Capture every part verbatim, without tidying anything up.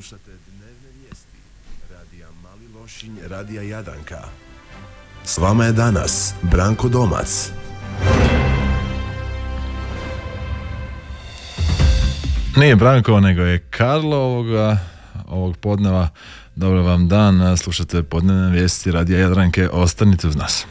Slušate dnevne vijesti radija Mali Lošinj, radija Jadranka. S vama je danas Branko Domac. Nije Branko, nego je Karlo ovoga, ovog podneva. Dobar vam dan, slušate podnevne vijesti radija Jadranke, ostanite uz nas.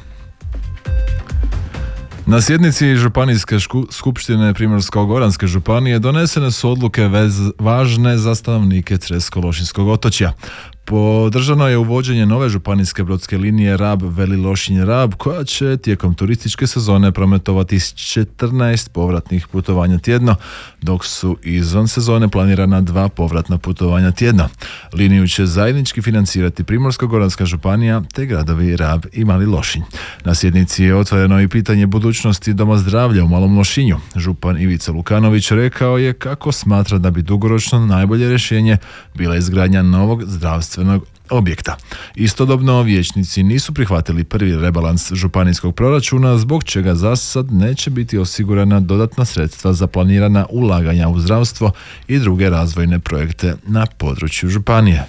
Na sjednici Županijske skupštine Primorsko-goranske županije donesene su odluke vez, važne za stanovnike Cresko-Lošinjskog otočja. Podržano je uvođenje nove županijske brodske linije Rab-Veli Lošinj-Rab, koja će tijekom turističke sezone prometovati s četrnaest povratnih putovanja tjedno, dok su izvan sezone planirana dva povratna putovanja tjedno. Liniju će zajednički financirati Primorsko-goranska županija te gradovi Rab i Mali Lošinj. Na sjednici je otvoreno i pitanje budućnosti Doma zdravlja u Malom Lošinju. Župan Ivica Lukanović rekao je kako smatra da bi dugoročno najbolje rješenje bila izgradnja novog zdravstvenog objekta. Istodobno, vijećnici nisu prihvatili prvi rebalans županijskog proračuna, zbog čega za sad neće biti osigurana dodatna sredstva za planirana ulaganja u zdravstvo i druge razvojne projekte na području županije.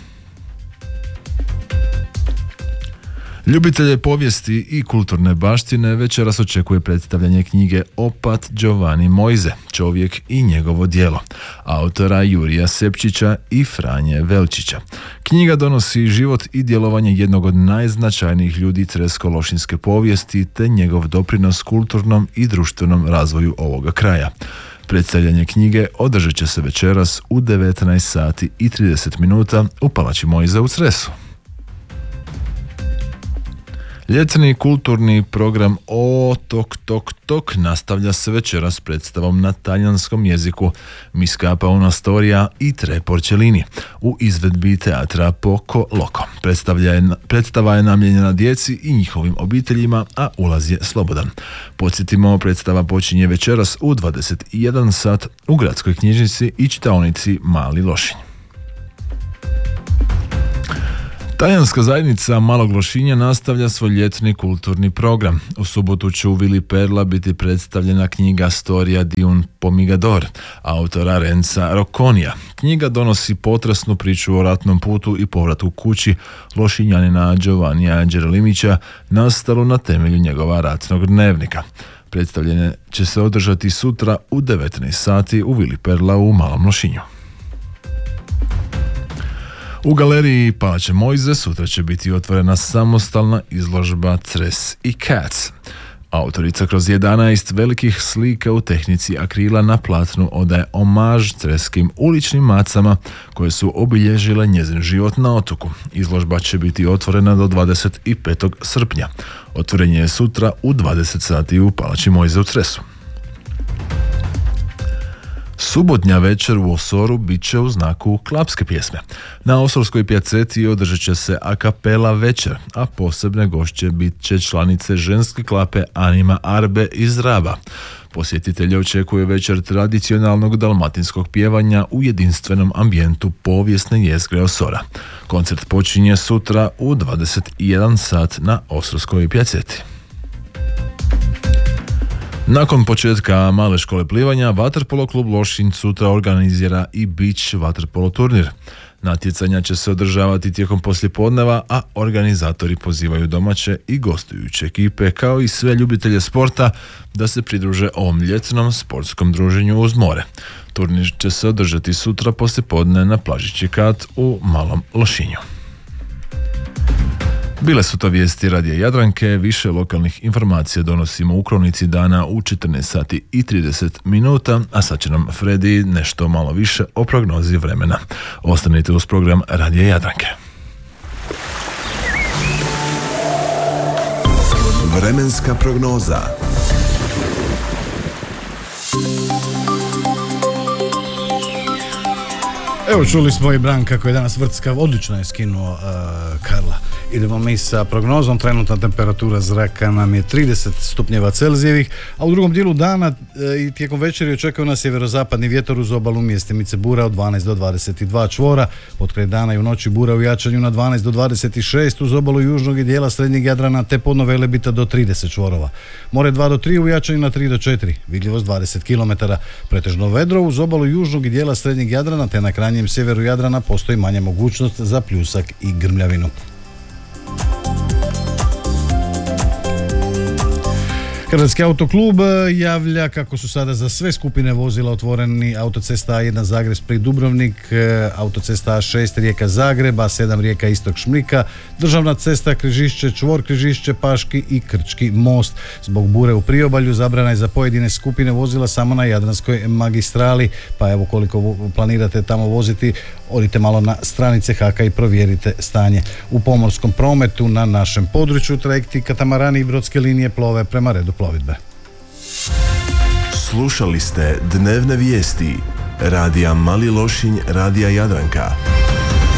Ljubitelje povijesti i kulturne baštine večeras očekuje predstavljanje knjige Opat Giovanni Moise, čovjek i njegovo djelo, autora Jurija Sepčića i Franje Velčića. Knjiga donosi život i djelovanje jednog od najznačajnijih ljudi cresko-lošinjske povijesti te njegov doprinos kulturnom i društvenom razvoju ovoga kraja. Predstavljanje knjige održat će se večeras u devetnaest sati i trideset minuta u Palači Moise u Cresu. Ljetni kulturni program O Tok Tok Tok nastavlja se večeras predstavom na talijanskom jeziku Miskapa una storia i tre porcellini u izvedbi teatra Poco Loco. Predstava je namijenjena djeci i njihovim obiteljima, a ulaz je slobodan. Podsjetimo, predstava počinje večeras u dvadeset jedan sat u gradskoj knjižnici i čitaonici Mali Lošinj. Talijanska zajednica Malog Lošinja nastavlja svoj ljetni kulturni program. U subotu će u Vili Perla biti predstavljena knjiga Storia di un Pomigador, autora Renza Rocconija. Knjiga donosi potresnu priču o ratnom putu i povratu kući Lošinjanina Giovannija Đerolimića, nastalu na temelju njegova ratnog dnevnika. Predstavljene će se održati sutra u devetnaest sati u Vili Perla u Malom Lošinju. U galeriji Palače Moise sutra će biti otvorena samostalna izložba Cres i Cats. Autorica kroz jedanaest velikih slika u tehnici akrila na platnu odaje omaž creskim uličnim macama koje su obilježile njezin život na otoku. Izložba će biti otvorena do dvadeset petog srpnja. Otvorenje je sutra u dvadeset sati u Palači Moise u Cresu. Subotnja večer u Osoru bit će u znaku klapske pjesme. Na Osorskoj pjaceti održat će se a kapela večer, a posebne gošće bit će članice ženske klape Anima Arbe iz Raba. Posjetitelje očekuje večer tradicionalnog dalmatinskog pjevanja u jedinstvenom ambijentu povijesne jezgre Osora. Koncert počinje sutra u dvadeset jedan sat na Osorskoj pjaceti. Nakon početka male škole plivanja, Vaterpolo klub Lošinj sutra organizira i beach vaterpolo turnir. Natjecanja će se održavati tijekom poslijepodneva, a organizatori pozivaju domaće i gostujuće ekipe, kao i sve ljubitelje sporta, da se pridruže ovom ljetnom sportskom druženju uz more. Turnir će se održati sutra poslijepodne na plaži Čikat u Malom Lošinju. Bile su to vijesti radija Jadranke, više lokalnih informacija donosimo u kronici dana u četrnaest sati i trideset minuta, a sad će nam Fredi nešto malo više o prognozi vremena. Ostanite uz program radija Jadranke. Vremenska prognoza. Evo, čuli smo i Branka koji je danas vrtskav, odlično je skinuo uh, Karla Idemo mi sa prognozom. Trenutna temperatura zraka nam je trideset stupnjeva Celzijevih, a u drugom dijelu dana e, i tijekom večeri očekuje nas sjeverozapadni vjetar uz obalu mjestimice bura od dvanaest do dvadeset dva čvora. Potkraj dana i u noći bura u jačanju na dvanaest do dvadeset šest uz obalu južnog i dijela srednjeg Jadrana te podno Velebita do trideset čvorova. More dva do tri u jačanju na tri do četiri, vidljivost dvadeset kilometara. Pretežno vedro uz obalu južnog i dijela srednjeg Jadrana te na krajnjem sjeveru Jadrana postoji manja mogućnost za pljusak i grmljavinu. Hrvatski autoklub javlja kako su sada za sve skupine vozila otvoreni autocesta A jedan Zagreb Split Dubrovnik, autocesta A šest Rijeka Zagreb, A sedam Rijeka Istok Šmrika, državna cesta Križišće čvor Križišće Paški i Krčki most. Zbog bure u priobalju zabrana je za pojedine skupine vozila samo na Jadranskoj magistrali, pa evo koliko planirate tamo voziti, odite malo na stranice H A K-a i provjerite stanje. U pomorskom prometu na našem području trajekti, katamarani i brodske linije plove prema redu plovidbe. Slušali ste dnevne vijesti Radija Mali Lošinj, Radija Jadranka.